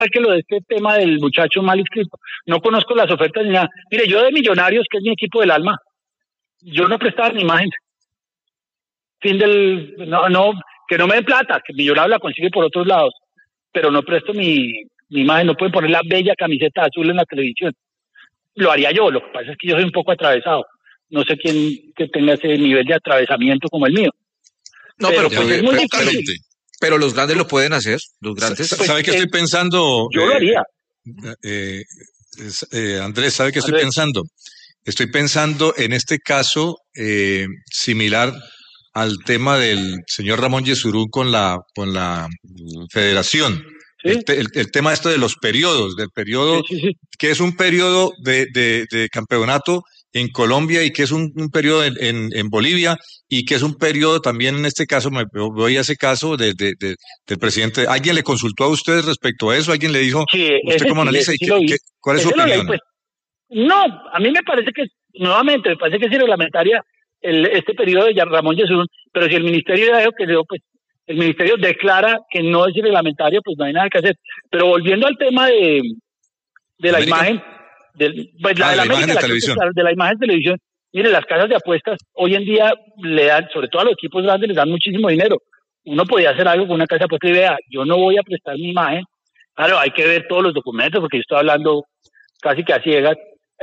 que lo de este tema del muchacho mal inscrito. No conozco las ofertas ni nada. Mire, yo de Millonarios, que es mi equipo del alma, yo no prestaba mi imagen. No, que no me den plata, que Millonarios la consigue por otros lados, pero no presto mi imagen, no pueden poner la bella camiseta azul en la televisión. Lo haría yo, lo que pasa es que yo soy un poco atravesado. No sé quién que tenga ese nivel de atravesamiento como el mío. No, pero pues es muy difícil. Pero los grandes lo pueden hacer, los grandes. ¿Sabe qué estoy pensando? Yo lo haría. Andrés, ¿sabe qué estoy pensando? Estoy pensando en este caso similar al tema del señor Ramón Yesurún con la federación. ¿Sí? El tema de los periodos, del periodo, sí. Que es un periodo de campeonato en Colombia y que es un periodo en Bolivia y que es un periodo también en este caso, me voy a ese caso del presidente. ¿Alguien le consultó a usted respecto a eso? ¿Alguien le dijo, usted cómo analiza cuál es su opinión? Pues, no, a mí me parece que, nuevamente, me parece que es irreglamentaria este periodo de Ramón Yesurún, pero si el ministerio ya dijo que pues el ministerio declara que no es irreglamentario, pues no hay nada que hacer. Pero volviendo al tema de la imagen, de la imagen de televisión. De la imagen de televisión, mire, las casas de apuestas hoy en día le dan, sobre todo a los equipos grandes, les dan muchísimo dinero. Uno podía hacer algo con una casa de apuestas y vea, yo no voy a prestar mi imagen. Claro, hay que ver todos los documentos porque yo estoy hablando casi que a ciegas.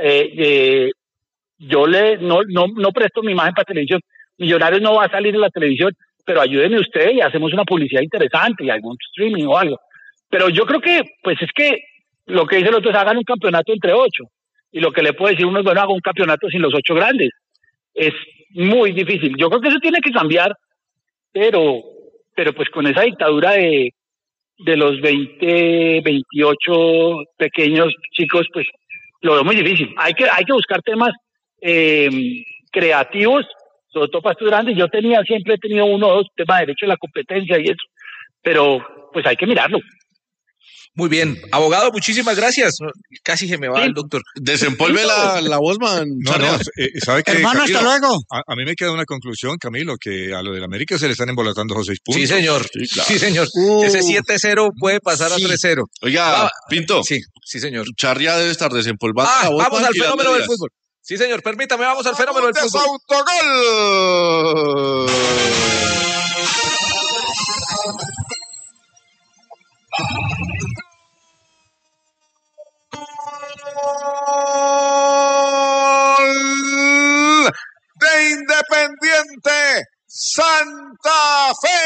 Yo no presto mi imagen para televisión. Millonarios no va a salir en la televisión, pero ayúdenme usted y hacemos una publicidad interesante y algún streaming o algo. Pero yo creo que, pues es que lo que dicen los otros, hagan un campeonato entre 8. Y lo que le puede decir uno es, bueno, haga un campeonato sin los 8 grandes. Es muy difícil. Yo creo que eso tiene que cambiar, pero pues con esa dictadura de los 20, 28 pequeños chicos, pues lo veo muy difícil. Hay que buscar temas creativos, sobre todo para estos grandes. Yo siempre he tenido 1 o 2 temas de derecho de la competencia y eso, pero pues hay que mirarlo. Muy bien, abogado, muchísimas gracias. Casi se me va el doctor. Desempolve la voz, man. No, ¿sabe qué? Hermano, Camilo, hasta luego. A mí me queda una conclusión, Camilo, que a lo del América se le están embolatando los 6 puntos. Sí, señor. Sí, claro. Sí, señor. Ese 7-0 puede pasar a 3-0. Oiga, Pinto. Sí, señor. Charria debe estar desempolvando la voz. Vamos al fenómeno del fútbol. Sí, señor, permítame, vamos al fenómeno del fútbol. ¡Autogol! De Independiente Santa Fe.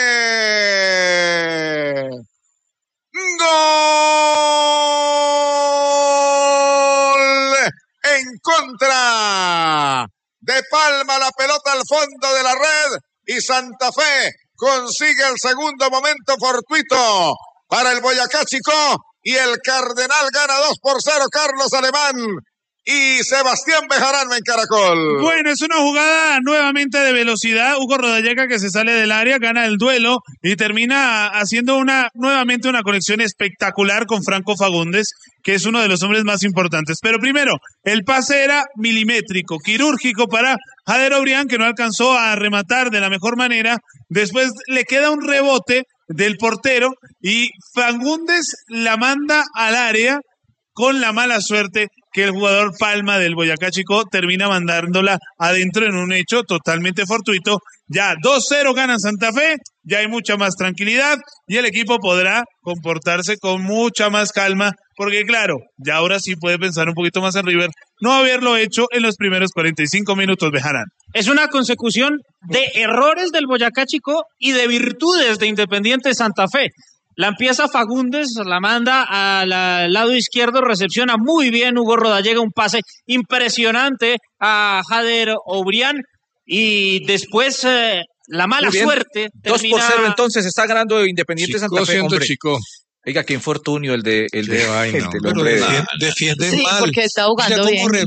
Gol en contra. De palma la pelota al fondo de la red y Santa Fe consigue el segundo momento fortuito para el Boyacá Chicó y el Cardenal gana 2-0, Carlos Alemán y Sebastián Bejarano en Caracol. Bueno, es una jugada nuevamente de velocidad. Hugo Rodallega, que se sale del área, gana el duelo y termina haciendo nuevamente una conexión espectacular con Franco Fagundes, que es uno de los hombres más importantes. Pero primero, el pase era milimétrico, quirúrgico para Jader Obrián, que no alcanzó a rematar de la mejor manera. Después le queda un rebote del portero y Fagundes la manda al área con la mala suerte que el jugador Palma del Boyacá Chicó termina mandándola adentro en un hecho totalmente fortuito. Ya 2-0 gana Santa Fe, ya hay mucha más tranquilidad y el equipo podrá comportarse con mucha más calma, porque claro, ya ahora sí puede pensar un poquito más en River, no haberlo hecho en los primeros 45 minutos, Bejarán. Es una consecución de errores del Boyacá Chicó y de virtudes de Independiente Santa Fe. La empieza Fagundes, la manda al lado izquierdo, recepciona muy bien Hugo Rodallega, un pase impresionante a Jader Obrián y después la mala suerte. 2-0 entonces está ganando Independiente Chico, Santa Fe. Hombre. Chico. Oiga, qué infortunio el de Pero defiende sí, mal. porque está jugando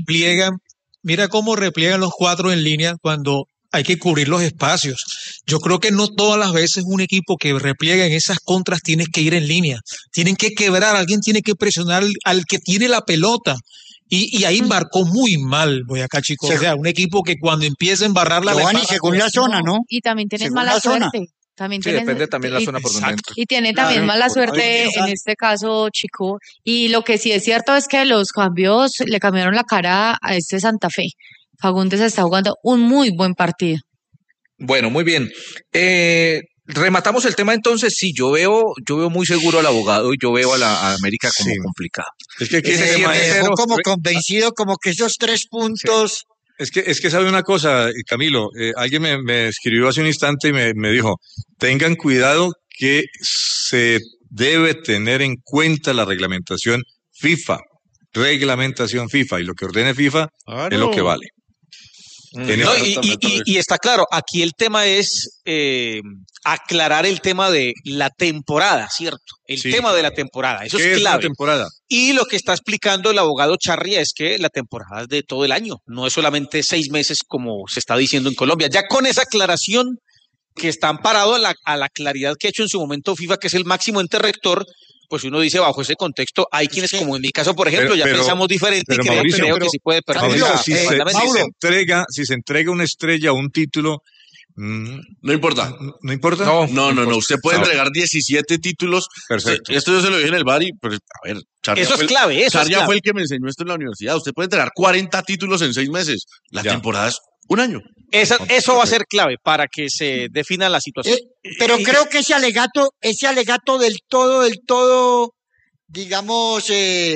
Mira cómo repliegan los 4 en línea cuando hay que cubrir los espacios. Yo creo que no todas las veces un equipo que repliega en esas contras tiene que ir en línea. Tienen que quebrar, alguien tiene que presionar al que tiene la pelota. Y ahí marcó muy mal Boyacá Chicó. O sea, un equipo que cuando empieza a embarrar la según la zona, ¿no? Y también tienes Según mala la zona. suerte. También Sí, tiene, depende también la zona por donde Exacto. entre. y tiene también mala suerte Exacto. en este caso, Chico. Y lo que sí es cierto es que los cambios le cambiaron la cara a este Santa Fe. Fagundes está jugando un muy buen partido. Bueno, muy bien. Rematamos el tema entonces. Sí, yo veo muy seguro al abogado y yo veo a América como Sí. complicado. Es que aquí Ese ese tema me es- dejó como convencido, como que esos 3 puntos. Es que sabe una cosa, Camilo, alguien me escribió hace un instante y me dijo, tengan cuidado que se debe tener en cuenta la reglamentación FIFA, y lo que ordene FIFA es lo que vale. En No, el- y está claro, aquí el tema es aclarar el tema de la temporada, ¿cierto? El Sí. tema de la temporada, eso ¿Qué es es la clave. temporada? Y lo que está explicando el abogado Charria es que la temporada es de todo el año, no es solamente 6 meses como se está diciendo en Colombia. Ya con esa aclaración que está amparado a la claridad que ha hecho en su momento FIFA, que es el máximo ente rector, pues uno dice, bajo ese contexto, hay quienes, como en mi caso, por ejemplo, ya Pero- pensamos diferente y pero, creo Mauricio, que sí puede perder Mauricio, esa si se fundamento. entrega una estrella o un título, No importa. ¿no importa? No. Usted puede Ah, entregar 17 títulos. Perfecto. Esto yo se lo dije en el bar y, pues, a ver, Charria Eso es fue el- clave, eso es Charria clave. fue el que me enseñó esto en la universidad. Usted puede entregar 40 títulos en 6 meses. La Ya. temporada es un año. Eso va a ser clave para que se defina la situación. Pero creo que ese alegato del todo, digamos,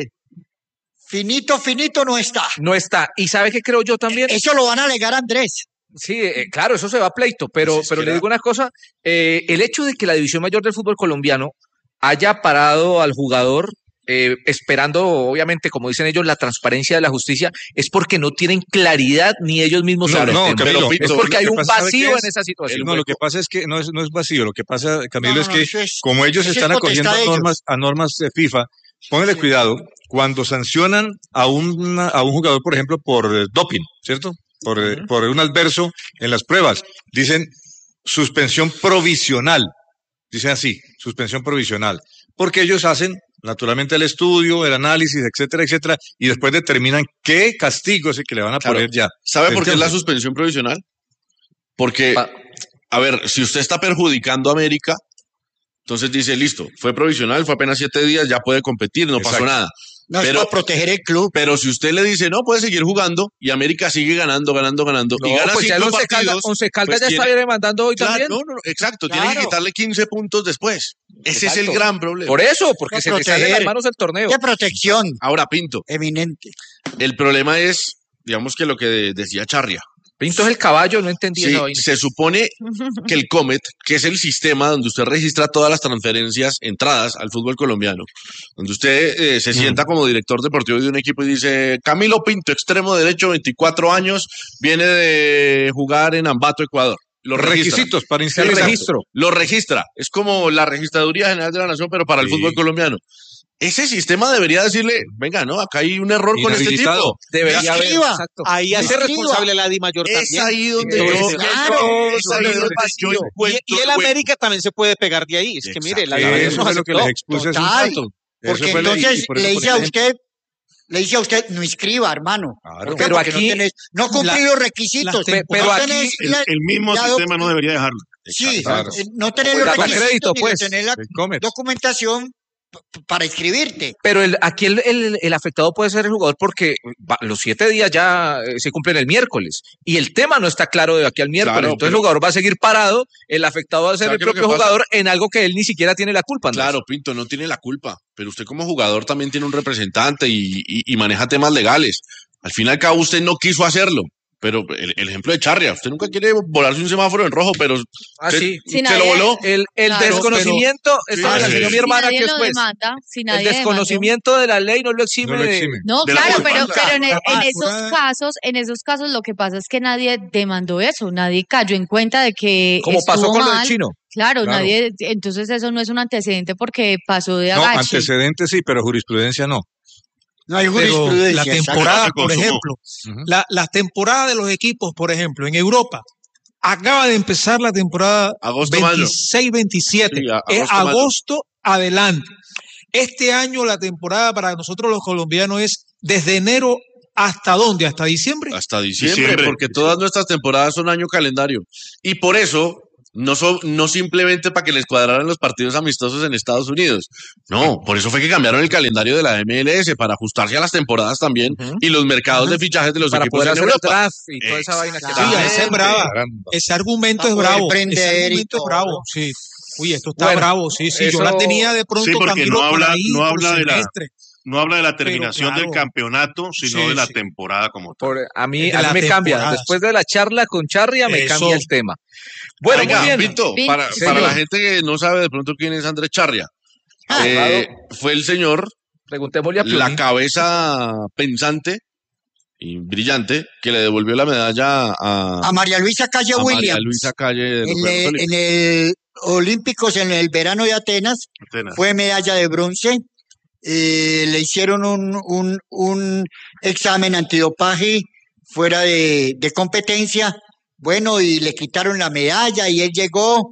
finito no está. No está. ¿Y sabe qué creo yo también? Eso lo van a alegar a Andrés. Sí, claro, eso se va a pleito, pero le digo una cosa, el hecho de que la división mayor del fútbol colombiano haya parado al jugador esperando, obviamente, como dicen ellos, la transparencia de la justicia, es porque no tienen claridad ni ellos mismos sobre el tema. Camilo, Es porque hay lo un que pasa, ¿sabe vacío qué en es? esa situación. No, lo que pasa es que no es vacío, lo que pasa, Camilo, No, es que eso es- como ellos eso es están acogiendo potestad de ellos. a normas de FIFA, póngale cuidado, cuando sancionan a un jugador, por ejemplo, por doping, ¿cierto? Por un adverso en las pruebas, dicen suspensión provisional, dicen así, suspensión provisional, porque ellos hacen naturalmente el estudio, el análisis, etcétera, etcétera, y después determinan qué castigo es el que le van a poner ya. ¿Sabe por qué es la ¿Entiende? suspensión provisional? Porque, a ver, si usted está perjudicando a América, entonces dice, listo, fue provisional, fue apenas 7 días, ya puede competir, no pasó Exacto. nada. No es Pero- para proteger el club. Pero si usted le dice, no, puede seguir jugando, y América sigue ganando, y gana pues ya 5 el Once Caldas, partidos, Once Caldas pues ya tiene- está demandando hoy Claro, también. no, exacto, tiene que Claro. quitarle 15 puntos después. Ese es el Exacto. gran problema. Por eso, porque No se te sale de las proteger. manos el torneo. De protección Ahora, Pinto, eminente. el problema es, digamos que lo que decía Charria. Pinto es el caballo, no entendí Sí, esa vaina. se supone que el Comet, que es el sistema donde usted registra todas las transferencias, entradas al fútbol colombiano, donde usted se sienta como director deportivo de un equipo y dice, Camilo Pinto, extremo derecho, 24 años, viene de jugar en Ambato, Ecuador. Los Requisitos para El inscribir. registro. Lo registra. Es como la Registraduría General de la Nación, pero para el Sí. fútbol colombiano. Ese sistema debería decirle, venga, no, acá hay un error con este Inhabilitado. tipo. Debería haber. Escriba. Exacto. Ahí hace Escriba. responsable la Di Mayor Es también. ahí donde Entonces, yo, claro, es ahí donde yo encuentro Y el América también se puede pegar de ahí. Es que mire, la Di Mayor Eso nos fue lo que aceptó. les expuse hace un Total. rato. Porque Eso fue lo- y entonces por eso le ponía dice a el ejemplo. usted, no inscriba, hermano. Claro. ¿Por qué? Pero Porque aquí no cumplí los requisitos. pero No aquí tenés El mismo la sistema doc- no debería dejarlo. Sí, Claro. no tener los Da requisitos crédito, ni pues. tener la El Comet. documentación para inscribirte. Pero aquí el afectado puede ser el jugador porque los 7 días ya se cumplen el miércoles y el tema no está claro de aquí al miércoles. Claro, Entonces pero- el jugador va a seguir parado, el afectado va a ser ¿Sabe el qué es lo que propio pasa? jugador en algo que él ni siquiera tiene la culpa. Andrés. Claro, Pinto, no tiene la culpa, pero usted como jugador también tiene un representante y maneja temas legales. Al fin y al cabo usted no quiso hacerlo, pero el ejemplo de Charria, usted nunca quiere volarse un semáforo en rojo, pero Ah, usted- sí. Si se nadie- lo voló. El Claro, desconocimiento, esto me lo sí. enseñó mi Si hermana nadie que lo después. demanda, si El nadie demandó. desconocimiento de la ley no lo exime, No lo de- exime. No, de la claro, culpa. pero en Ah, esos casos lo que pasa es que nadie demandó eso, nadie cayó en cuenta de que como pasó estuvo con lo del mal. chino. Claro, Claro. nadie, entonces eso no es un antecedente porque pasó de No, agache. antecedentes sí, pero jurisprudencia no. No hay Pero jurisprudencia. la exacto. temporada, Se por consumó. ejemplo, Ujú. la temporada de los equipos, por ejemplo, en Europa, acaba de empezar la temporada Agosto, mayo. 26-27. Sí, Es agosto, mayo. agosto adelante. Este año la temporada para nosotros los colombianos es desde enero hasta dónde, hasta diciembre. Hasta diciembre, Diciembre. porque todas nuestras temporadas son año calendario. Y por eso No simplemente para que les cuadraran los partidos amistosos en Estados Unidos. No, por eso fue que cambiaron el calendario de la MLS para ajustarse a las temporadas también y los mercados de fichajes de los Para equipos poder en hacer el Europa. draft y toda esa vaina que Sí, da. esa es brava. Ese argumento es Para poder bravo. prender Ese y argumento es todo. bravo, sí. Uy, esto está Bueno, bravo, sí, sí. Yo eso- la tenía de pronto Sí, porque Camilo no por habla- ahí no por habla de la- semestre. No habla de la terminación claro. del campeonato, sino Sí, de la sí. temporada como tal. A mí, De a la mí me cambia. temporada. Después de la charla con Charria me Eso. cambia el tema. Bueno, Venga, muy bien. Pinto, Bien. para Señor. la gente que no sabe de pronto quién es Andrés Charria, fue el señor, Preguntémosle a la Piolín. cabeza pensante y brillante que le devolvió la medalla A María Luisa Calle a María Williams. Luisa Calle de los En Juegos el, Olímpicos. en el Olímpicos en el verano de Atenas Atenas. fue medalla de bronce. Le hicieron un examen antidopaje fuera de competencia. Bueno, y le quitaron la medalla y él llegó,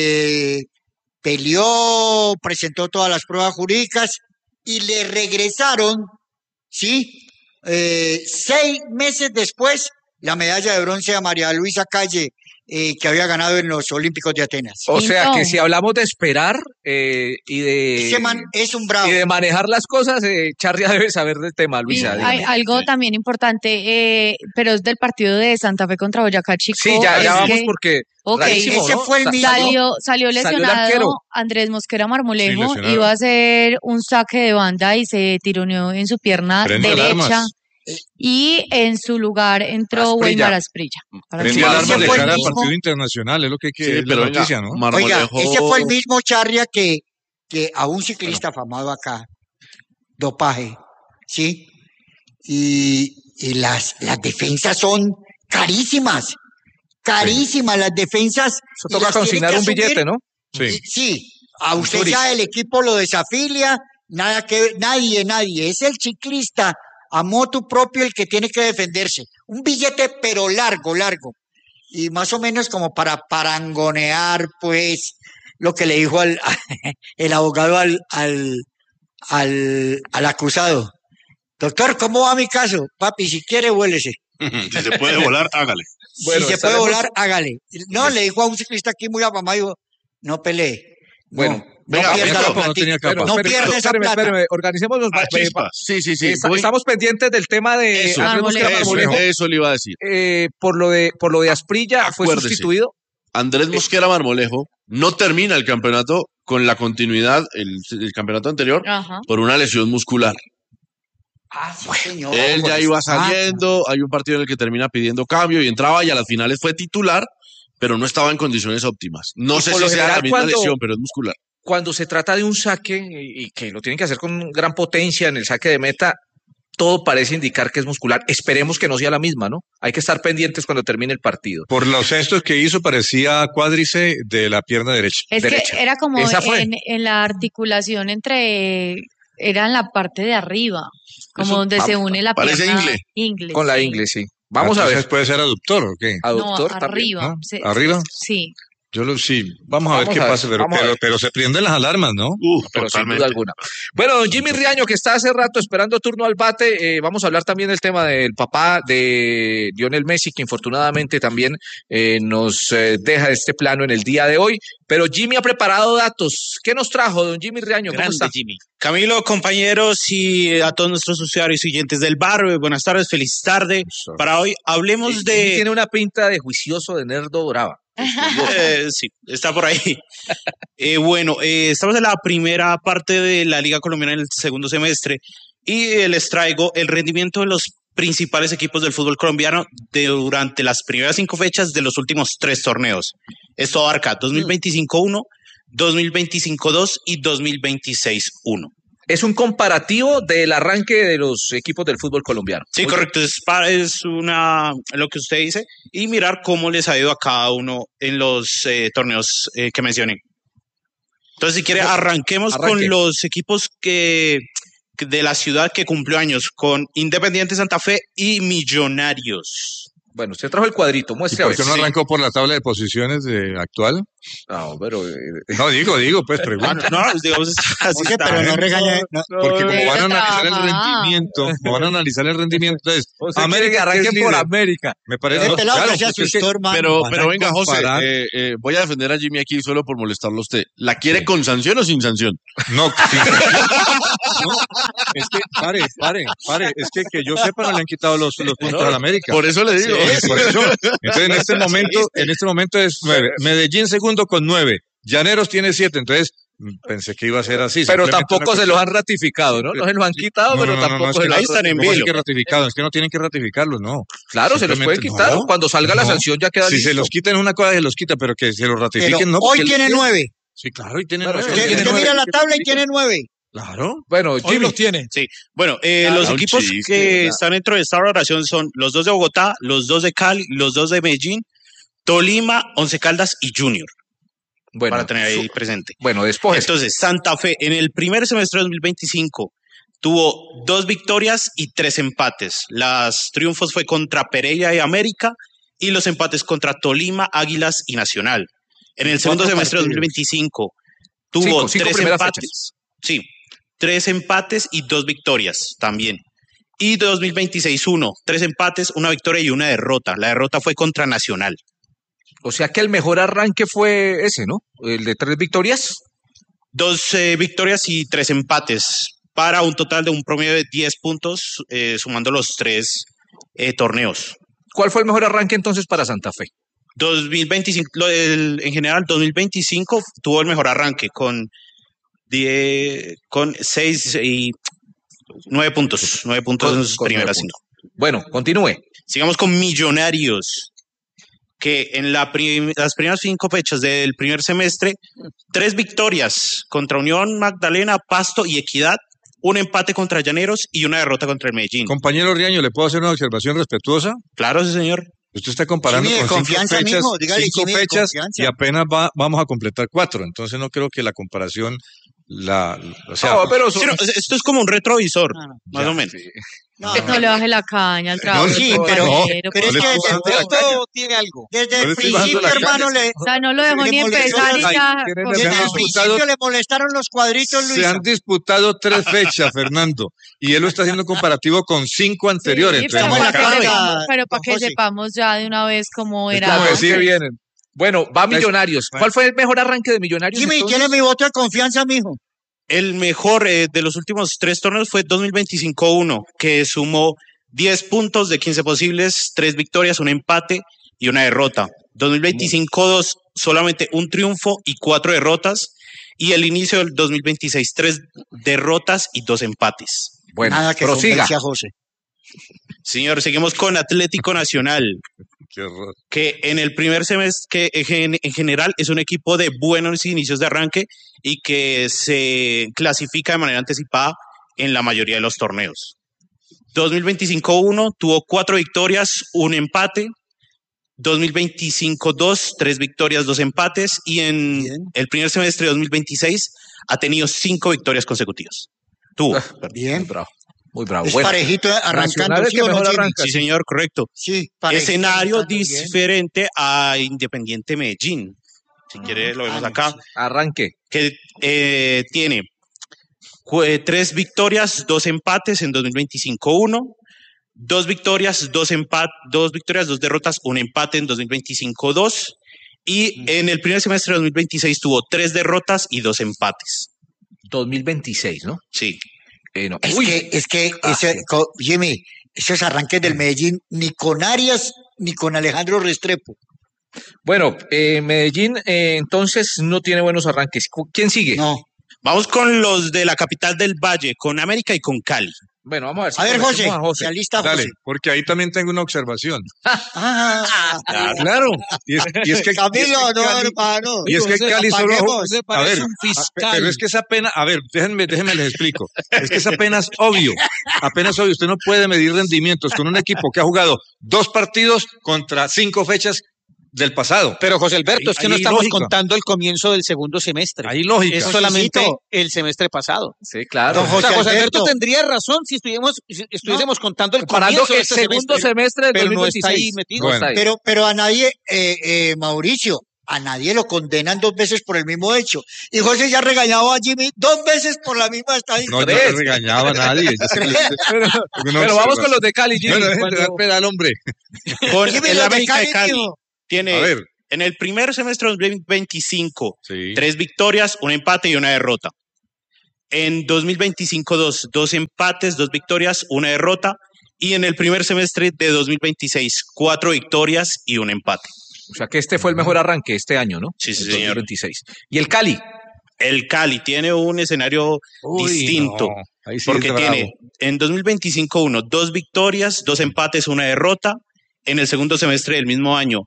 peleó, presentó todas las pruebas jurídicas y le regresaron, ¿sí? 6 meses después, la medalla de bronce a María Luisa Calle, que había ganado en los Olímpicos de Atenas. O sea Pinto. que si hablamos de esperar y Ese man de, es un bravo. y de manejar las cosas, Charria debe saber del tema, Y Luisa. hay dígame. algo también importante, pero es del partido de Santa Fe contra Boyacá Chico. Sí, ya es vamos que- porque Ok, rarísimo, ese ¿no? fue el mismo. Salió Salió el lesionado arquero. Andrés Mosquera Marmolejo, Sí, lesionado. iba a hacer un saque de banda y se tironeó en su pierna Prende derecha alarmas. y en su lugar entró Asprilla. Weimar Asprilla. Para Prende que- alarmas ese de fue el cara al mismo. partido internacional, es lo que hay que Sí, es la pero venga, noticia, ¿no? Oiga, Marmolejo- ese fue el mismo Charria que a un ciclista afamado acá, dopaje, ¿sí? Y las defensas son carísimas, carísimas las defensas. Eso y toca las tiene consignar que un asumir. billete, ¿no? Sí. Sí, a usted Zurich. ya el equipo lo desafilia, nada que ver, nadie, es el ciclista a motu propio el que tiene que defenderse. Un billete pero largo. Y más o menos como para parangonear, pues, lo que le dijo el abogado al acusado. Doctor, ¿cómo va mi caso? Papi, si quiere, vuélese. Si se puede volar, hágale. Bueno, si se puede estaremos- volar, hágale. No, le dijo a un ciclista aquí muy afamado, dijo, no pelee. Bueno, no venga, pierda Pinto, la no platica. tenía capa. No pierda esa plata. Organicemos los Chispas. Sí, sí, sí. Estamos pendientes del tema de Eso, Andrés Mosquera Marmolejo. Marmolejo. eso le iba a decir. Por lo de Asprilla fue Acuérdese. sustituido. Andrés Mosquera Marmolejo no termina el campeonato con la continuidad, el campeonato anterior, Ajá. por una lesión muscular. Ah, sí, señor. Él ya iba saliendo, hay un partido en el que termina pidiendo cambio y entraba y a las finales fue titular, pero no estaba en condiciones óptimas. No Y sé por si lo sea la general, misma cuando- lesión, pero es muscular. Cuando se trata de un saque y que lo tienen que hacer con gran potencia en el saque de meta, todo parece indicar que es muscular. Esperemos que no sea la misma, ¿no? Hay que estar pendientes cuando termine el partido. Por los gestos que hizo parecía cuádrice de la pierna derecha. Es derecha. que era como Esa fue. en la articulación era en la parte de arriba, como Eso, donde se une la parece pierna ingle. Con la sí. ingle, sí. Vamos a Entonces ver. puede ser aductor o qué. Aductor No, también. arriba. ¿no? ¿Arriba? Sí. Sí, vamos a ver Vamos qué a ver, pasa, vamos a ver. pero se prenden las alarmas, ¿no? Pero sin Totalmente. duda alguna. Bueno, don Jimmy Riaño, que está hace rato esperando turno al bate, vamos a hablar también del tema del papá de Lionel Messi, que infortunadamente también nos deja este plano en el día de hoy. Pero Jimmy ha preparado datos. ¿Qué nos trajo, don Jimmy Riaño? ¿Cómo Grande, está? Jimmy. Camilo, compañeros y a todos nuestros usuarios y oyentes del bar, buenas tardes, feliz tarde. Para hoy hablemos Jimmy de... tiene una pinta de juicioso, de nerdo brava. Sí, está por ahí. Estamos en la primera parte de la Liga Colombiana en el segundo semestre y les traigo el rendimiento de los principales equipos del fútbol colombiano durante las primeras 5 fechas de los últimos 3 torneos. Esto abarca 2025-1, 2025-2 y 2026-1. Es un comparativo del arranque de los equipos del fútbol colombiano. Sí, correcto. Es lo que usted dice y mirar cómo les ha ido a cada uno en los torneos que mencioné. Entonces, si quiere, arranquemos Arranque. con los equipos de la ciudad que cumplió años, con Independiente Santa Fe y Millonarios. Bueno, usted trajo el cuadrito, ¿Y muestre a por ver. qué no Sí. arrancó por la tabla de posiciones actual? No, pero No, digo, pues pregunta. No, digamos, así Oye, está. pero no regañe. No. Porque como van a analizar el trabajar. rendimiento, entonces, América que arranque por América. me parece. Este pelado claro, que se porque es que- asustó, hermano. Pero van a venga, José, comparar. voy a defender a Jimmy aquí solo por molestarlo a usted. ¿La quiere con sanción o sin sanción? No, sí. No, es que, pare. Es que yo sepa no le han quitado los puntos al América. Por eso le digo. Por eso. Entonces, en este momento es 9. Medellín segundo con 9. Llaneros tiene 7. Entonces, pensé que iba a ser así. Pero Simplemente tampoco una se los han ratificado, ¿no? No se los han quitado, No, pero no, tampoco es se que los ahí han están en ¿cómo así vilo. que ratificados? Es que no tienen que ratificarlos, no. Claro, se los pueden Simplemente quitar. no. Cuando salga la No. sanción ya queda Si listo. se los quitan una cosa, se los quita, pero que se los Pero ratifiquen, no. hoy porque tiene él- 9. Sí, claro, y tiene Claro, 9. es que Usted tiene mira 9. la tabla y tiene 9. Claro. Bueno, Hoy Jimmy, los tiene. Sí, bueno, Claro, los un equipos chiste, que ya. están dentro de esta valoración son los 2 de Bogotá, los 2 de Cali, los 2 de Medellín, Tolima, Once Caldas y Junior, bueno, para tener ahí presente. bueno, después. Entonces, Santa Fe en el primer semestre de 2025 tuvo 2 victorias y 3 empates. Los triunfos fue contra Pereira y América y los empates contra Tolima, Águilas y Nacional. En el segundo 4 semestre de partidos. 2025 tuvo Cinco 3 primeras empates. Sí, 3 empates y 2 victorias también. Y 2026, 3 empates, 1 victoria y 1 derrota. La derrota fue contra Nacional. O sea que el mejor arranque fue ese, ¿no? El de 3 victorias. 2 victorias y 3 empates para un total de un promedio de 10 puntos, sumando los 3 torneos. ¿Cuál fue el mejor arranque entonces para Santa Fe? 2025, en general, 2025 tuvo el mejor arranque con 6 y 9 puntos. 9 puntos en sus Con primeras 9 5. puntos. Bueno, continúe. Sigamos con Millonarios, que en las primeras 5 fechas del primer semestre, 3 victorias contra Unión Magdalena, Pasto y Equidad, un empate contra Llaneros y una derrota contra el Medellín. Compañero Riaño, ¿le puedo hacer una observación respetuosa? Claro, sí, señor. Usted está comparando Jimmy, de con confianza, 5 fechas, mijo, dígale, 5 Jimmy, de fechas confianza. y apenas vamos a completar 4. Entonces no creo que la comparación o sea, No, pero Sí, no, esto es como un retrovisor, más o menos. No, No le baje la caña al trabajo. sí, del pero compañero, es por que favor. desde, Esto tiene algo. desde No el le estoy bajando principio, la hermano, caña. O sea, no lo dejó le ni molestó empezar y los- ya. quieren con- desde el disputado- principio le molestaron los cuadritos, se Luisa. han disputado 3 fechas, Fernando, y él lo está haciendo comparativo con 5 anteriores. Sí, Entonces, pero Estamos en la para que carga, sepamos- pero para que José. sepamos ya de una vez cómo Es era. como antes. decir vienen. Bueno, va Millonarios. ¿Cuál fue el mejor arranque de Millonarios? Jimmy, entonces? tiene mi voto de confianza, mijo. El mejor de los últimos 3 torneos fue 2025-1, que sumó 10 puntos de 15 posibles, 3 victorias, un empate y una derrota. 2025-2, solamente un triunfo y 4 derrotas. Y el inicio del 2026, 3 derrotas y 2 empates. Bueno, Nada que prosiga. convence a José. Señor, seguimos con Atlético Nacional, qué horror. que en el primer semestre, que en general es un equipo de buenos inicios de arranque y que se clasifica de manera anticipada en la mayoría de los torneos. 2025-1 tuvo 4 victorias, un empate. 2025-2, 3 victorias, 2 empates. Y en Bien. el primer semestre de 2026 ha tenido 5 victorias consecutivas. Tuvo. perdón. Bien. Muy bravo. Muy bravo. Es Bueno, parejito arrancando, Nacional es ¿sí que o no, mejor Jimmy? arranca. Sí, señor, correcto. Sí, parejito Escenario arrancando bien. diferente a Independiente Medellín. Si quiere, lo vemos no, acá. sí. arranque. Que tiene 3 victorias, 2 empates en 2025-1. 2 victorias, 2 derrotas, un empate en 2025-2. Y en el primer semestre de 2026 tuvo 3 derrotas y 2 empates. 2026, ¿no? Sí. No. Es Uy, que Jimmy, esos arranques del Medellín, ni con Arias, ni con Alejandro Restrepo. bueno, Medellín entonces no tiene buenos arranques. ¿Quién sigue? No. Vamos con los de la capital del Valle, con América y con Cali. Bueno, vamos a ver. si A ver, conocemos José, se alista Dale, José. porque ahí también tengo una observación. Ah, Claro. Y es que Camilo, no, Cali- hermano. y es que Cali solo apaguemos. Se a parece ver, un fiscal. pero es que esa pena, a ver, déjenme les explico. Es que es apenas obvio. Apenas obvio. Usted no puede medir rendimientos con un equipo que ha jugado 2 partidos contra 5 fechas del pasado. Pero José Alberto, es que no estamos contando el comienzo del segundo semestre. Hay lógica. Es solamente Josecito. el semestre pasado. Sí, claro. Don José Alberto. tendría razón si estuviésemos contando el Comparando comienzo de el este segundo semestre. semestre del pero no 2026. está ahí metido. No está ahí. Pero a nadie, Mauricio, A nadie lo condenan 2 veces por el mismo hecho. Y José ya regañaba a Jimmy 2 veces por la misma estadística. No, yo no regañaba a nadie. Pero vamos con los de Cali, Jimmy. Espera al hombre. Con Jimmy, el los de América de Cali, Cali tío. tiene A ver. en el primer semestre de 2025 Sí. 3 victorias, un empate y una derrota. En 2025 2 empates, 2 victorias, una derrota. Y en el primer semestre de 2026 4 victorias y un empate. O sea que este fue el mejor arranque este año, ¿no? Sí, sí, El señor. 2026. ¿Y el Cali? El Cali tiene un escenario distinto. no. Ahí sí Porque es bravo. tiene en 2025 2 victorias, 2 empates, una derrota. En el segundo semestre del mismo año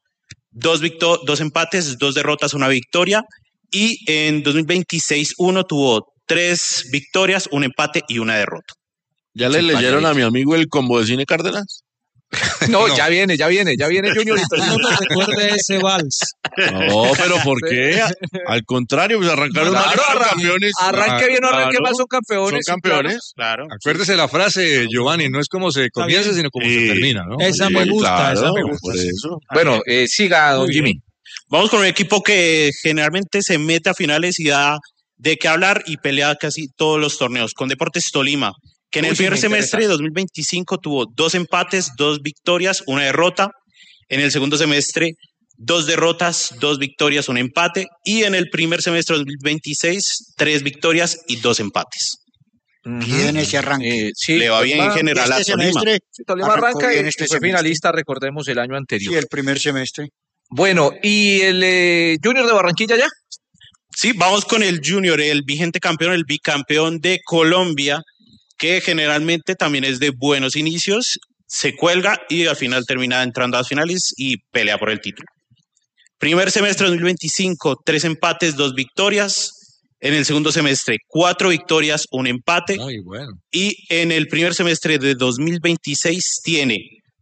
2 empates, 2 derrotas, una victoria. Y en 2026 tuvo 3 victorias, un empate y una derrota. ¿Ya le leyeron a mi amigo el combo de Cine Cárdenas? No, ya viene Juniorito. No me recuerde ese vals. No, pero ¿por qué? Al contrario, pues arrancaron mal, Claro, fueron campeones. Arranque bien o arranque Claro, mal, son campeones. Son campeones. Claro. Acuérdese la frase, Giovanni, no es como se comienza, bien. sino como se termina, ¿no? Esa me gusta, Claro, esa me gusta. por eso. Bueno, siga, don Muy bien. Jimmy. Vamos con un equipo que generalmente se mete a finales y da de qué hablar y pelea casi todos los torneos, con Deportes Tolima, que en el primer semestre de 2025 tuvo 2 empates, 2 victorias, una derrota. En el segundo semestre, 2 derrotas, 2 victorias, un empate. Y en el primer semestre de 2026, 3 victorias y 2 empates. Bien ese arranque. Sí, Le va bien en general a Este Tolima. semestre Sí, Tolima arrancó arranca bien y este fue semestre. finalista, recordemos, el año anterior. Sí, el primer semestre. Bueno, ¿y el Junior de Barranquilla ya? Sí, vamos con el Junior, el vigente campeón, el bicampeón de Colombia, que generalmente también es de buenos inicios, se cuelga y al final termina entrando a las finales y pelea por el título. Primer semestre de 2025, 3 empates, 2 victorias. En el segundo semestre, 4 victorias, un empate. Muy bueno. Y en el primer semestre de 2026 tiene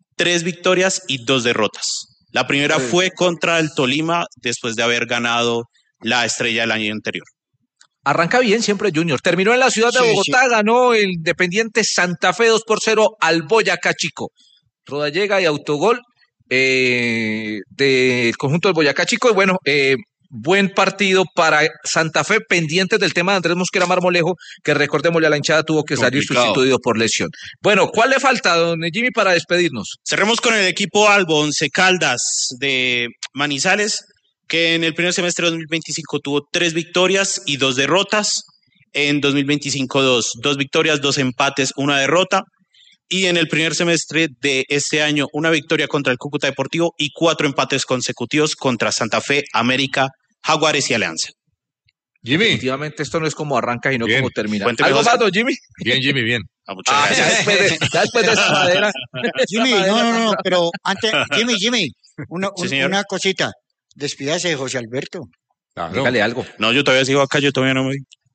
3 victorias y 2 derrotas. La primera fue contra el Tolima después de haber ganado la Estrella el año anterior. Arranca bien siempre Junior. Terminó en la ciudad de Sí, Bogotá, ganó el Independiente Santa Fe 2-0 al Boyacá Chico. Rodallega y autogol del conjunto del Boyacá Chico. Y bueno, buen partido para Santa Fe, pendientes del tema de Andrés Mosquera Marmolejo, que recordémosle a la hinchada tuvo que salir Complicado. sustituido por lesión. Bueno, ¿cuál le falta, don Jimmy, para despedirnos? Cerremos con el equipo Albo Once Caldas de Manizales, que en el primer semestre de 2025 tuvo 3 victorias y 2 derrotas. En 2025 2 victorias, 2 empates, una derrota. Y en el primer semestre de este año, una victoria contra el Cúcuta Deportivo y 4 empates consecutivos contra Santa Fe, América, Jaguares y Alianza. Jimmy. Definitivamente esto no es como arranca y no Bien. como termina. Cuénteme, ¿Algo José. más, don Jimmy? Bien, Jimmy, bien. Muchas Ya gracias. después de esa madera. Jimmy, no, pero antes, Jimmy, Sí, señor. una cosita. Despídase de José Alberto. Claro. Dígale algo. No, yo todavía sigo acá, yo todavía no me...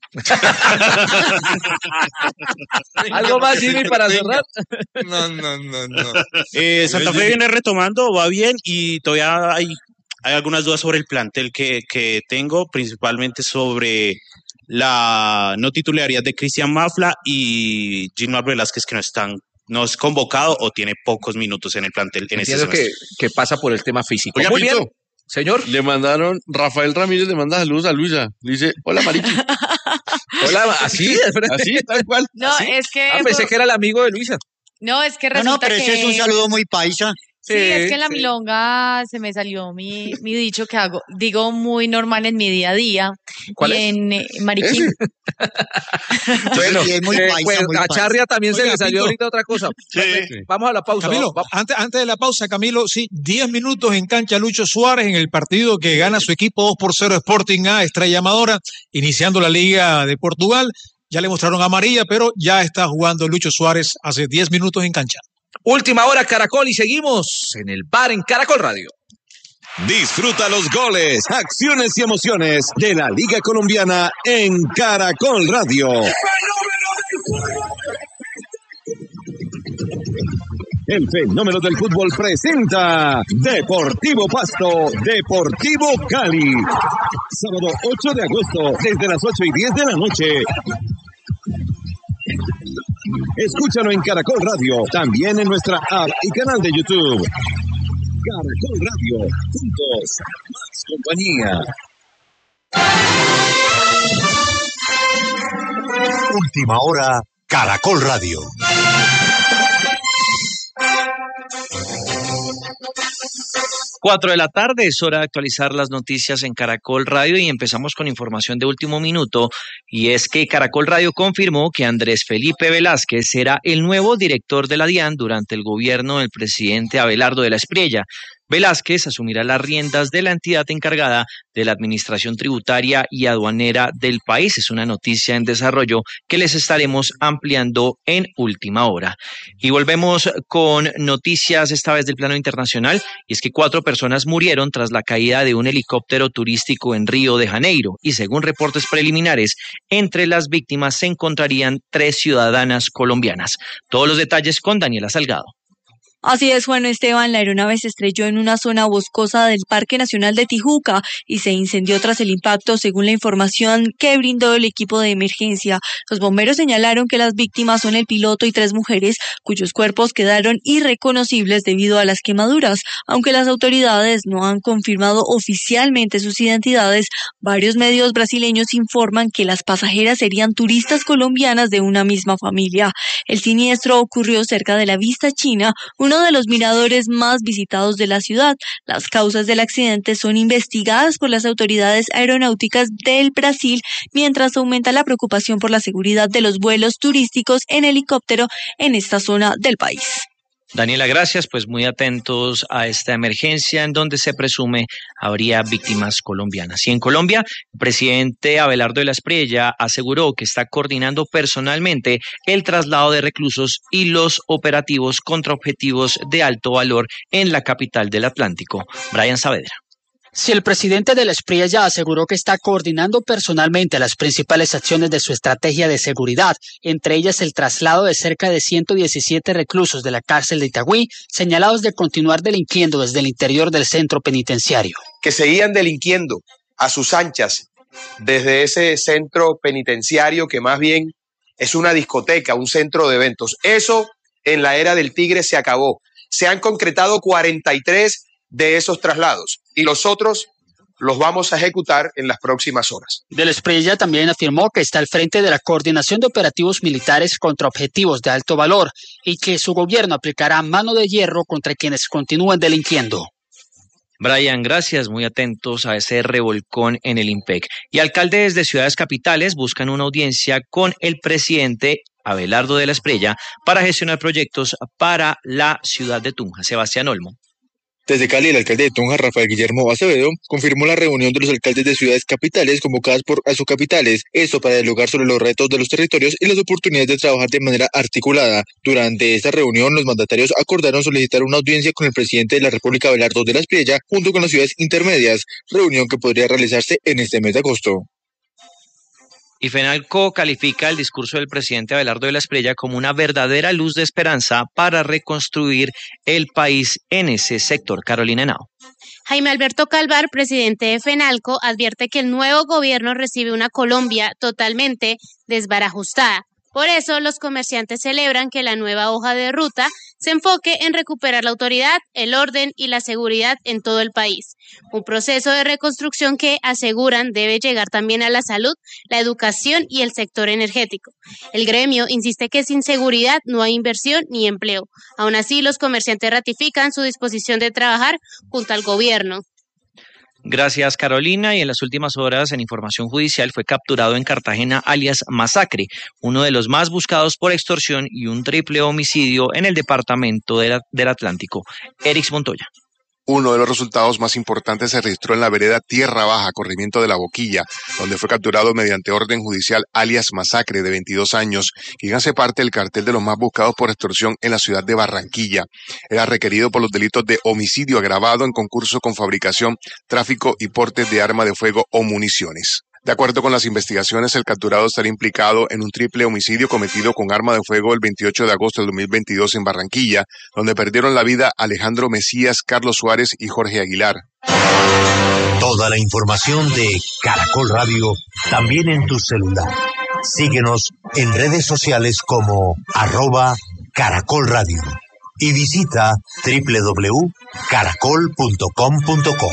¿Algo más, Jimmy, para cerrar? No. Santa Fe viene retomando, va bien y todavía hay algunas dudas sobre el plantel que tengo, principalmente sobre la no titularidad de Cristian Mafla y Gilmar Velázquez, que no es convocado o tiene pocos minutos en el plantel en este Entiendo semestre. que pasa por el tema físico. Oiga, Muy Pito, bien, señor. Le mandaron, Rafael Ramírez le manda saludos a Luisa. Le dice, hola Marichi. Hola, así, Así, tal cual. No, es que. pensé que era el amigo de Luisa. No, es que No, resulta pero ese que. es un saludo muy paisa. Sí, es que en la sí. milonga se me salió mi dicho que digo muy normal en mi día a día. ¿Cuál y es? en mariquín. Bueno, Sí, es muy paisa, pues muy a paisa. Charria también se Oiga, le salió Pito. ahorita otra cosa. Vamos a la pausa. Camilo, antes de la pausa, Camilo, sí, 10 minutos en cancha Lucho Suárez en el partido que gana su equipo 2-0 Sporting A, Estrella Amadora, iniciando la Liga de Portugal. Ya le mostraron amarilla, pero ya está jugando Lucho Suárez hace 10 minutos en cancha. Última hora, Caracol, y seguimos en el bar en Caracol Radio. Disfruta los goles, acciones y emociones de la Liga Colombiana en Caracol Radio. El fenómeno del fútbol presenta Deportivo Pasto, Deportivo Cali. Sábado 8 de agosto, desde las 8:10 de la noche. Escúchalo en Caracol Radio, también en nuestra app y canal de YouTube. Caracol Radio, juntos, más compañía. Última hora, Caracol Radio. 4 de la tarde, es hora de actualizar las noticias en Caracol Radio y empezamos con información de último minuto, y es que Caracol Radio confirmó que Andrés Felipe Velázquez será el nuevo director de la DIAN durante el gobierno del presidente Abelardo de la Espriella. Velázquez asumirá las riendas de la entidad encargada de la administración tributaria y aduanera del país. Es una noticia en desarrollo que les estaremos ampliando en última hora. Y volvemos con noticias esta vez del plano internacional, y es que 4 personas murieron tras la caída de un helicóptero turístico en Río de Janeiro, y según reportes preliminares, entre las víctimas se encontrarían 3 ciudadanas colombianas. Todos los detalles con Daniela Salgado. Así es, Juan Esteban, la aeronave se estrelló en una zona boscosa del Parque Nacional de Tijuca y se incendió tras el impacto, según la información que brindó el equipo de emergencia. Los bomberos señalaron que las víctimas son el piloto y 3 mujeres, cuyos cuerpos quedaron irreconocibles debido a las quemaduras. Aunque las autoridades no han confirmado oficialmente sus identidades, varios medios brasileños informan que las pasajeras serían turistas colombianas de una misma familia. El siniestro ocurrió cerca de la Vista China, uno de los miradores más visitados de la ciudad. Las causas del accidente son investigadas por las autoridades aeronáuticas del Brasil, mientras aumenta la preocupación por la seguridad de los vuelos turísticos en helicóptero en esta zona del país. Daniela, gracias. Pues muy atentos a esta emergencia en donde se presume habría víctimas colombianas. Y en Colombia, el presidente Abelardo de la Espriella aseguró que está coordinando personalmente el traslado de reclusos y los operativos contra objetivos de alto valor en la capital del Atlántico. Brian Saavedra. Si el presidente de la Espriella aseguró que está coordinando personalmente las principales acciones de su estrategia de seguridad, entre ellas el traslado de cerca de 117 reclusos de la cárcel de Itagüí, señalados de continuar delinquiendo desde el interior del centro penitenciario. Que seguían delinquiendo a sus anchas desde ese centro penitenciario que más bien es una discoteca, un centro de eventos. Eso en la era del Tigre se acabó. Se han concretado 43 de esos traslados y los otros los vamos a ejecutar en las próximas horas. De la Espriella también afirmó que está al frente de la coordinación de operativos militares contra objetivos de alto valor y que su gobierno aplicará mano de hierro contra quienes continúen delinquiendo. Brian, gracias. Muy atentos a ese revolcón en el IMPEC. Y alcaldes de ciudades capitales buscan una audiencia con el presidente Abelardo de la Espriella para gestionar proyectos para la ciudad de Tunja. Sebastián Olmo. Desde Cali, el alcalde de Tunja, Rafael Guillermo Acevedo, confirmó la reunión de los alcaldes de ciudades capitales convocadas por Asocapitales, esto para dialogar sobre los retos de los territorios y las oportunidades de trabajar de manera articulada. Durante esta reunión, los mandatarios acordaron solicitar una audiencia con el presidente de la República, Abelardo de la Espriella, junto con las ciudades intermedias, reunión que podría realizarse en este mes de agosto. Y FENALCO califica el discurso del presidente Abelardo de la Espriella como una verdadera luz de esperanza para reconstruir el país en ese sector. Carolina Henao. Jaime Alberto Calvar, presidente de FENALCO, advierte que el nuevo gobierno recibe una Colombia totalmente desbarajustada. Por eso, los comerciantes celebran que la nueva hoja de ruta se enfoque en recuperar la autoridad, el orden y la seguridad en todo el país. Un proceso de reconstrucción que, aseguran, debe llegar también a la salud, la educación y el sector energético. El gremio insiste que sin seguridad no hay inversión ni empleo. Aún así, los comerciantes ratifican su disposición de trabajar junto al gobierno. Gracias, Carolina. Y en las últimas horas, en información judicial, fue capturado en Cartagena alias Masacre, uno de los más buscados por extorsión y un triple homicidio en el departamento del Atlántico. Erix Montoya. Uno de los resultados más importantes se registró en la vereda Tierra Baja, corrimiento de La Boquilla, donde fue capturado mediante orden judicial alias Masacre, de 22 años, quien hace parte del cartel de los más buscados por extorsión en la ciudad de Barranquilla. Era requerido por los delitos de homicidio agravado en concurso con fabricación, tráfico y porte de arma de fuego o municiones. De acuerdo con las investigaciones, el capturado estaría implicado en un triple homicidio cometido con arma de fuego el 28 de agosto del 2022 en Barranquilla, donde perdieron la vida Alejandro Mesías, Carlos Suárez y Jorge Aguilar. Toda la información de Caracol Radio también en tu celular. Síguenos en redes sociales como @Caracol Radio. y visita www.caracol.com.co.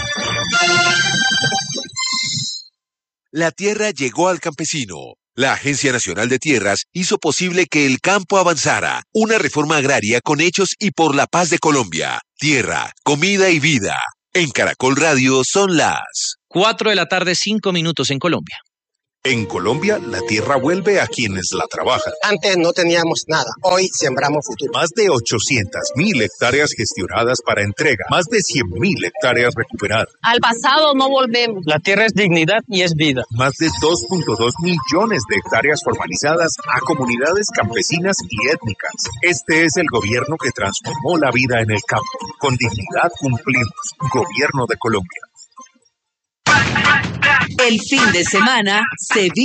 La tierra llegó al campesino. La Agencia Nacional de Tierras hizo posible que el campo avanzara. Una reforma agraria con hechos y por la paz de Colombia. Tierra, comida y vida. En Caracol Radio son las 4 de la tarde, 5 minutos en Colombia. En Colombia, la tierra vuelve a quienes la trabajan. Antes no teníamos nada, hoy sembramos futuro. Más de 800.000 hectáreas gestionadas para entrega, más de 100.000 hectáreas recuperadas. Al pasado no volvemos. La tierra es dignidad y es vida. Más de 2.2 millones de hectáreas formalizadas a comunidades campesinas y étnicas. Este es el gobierno que transformó la vida en el campo. Con dignidad cumplimos. Gobierno de Colombia. El fin de semana se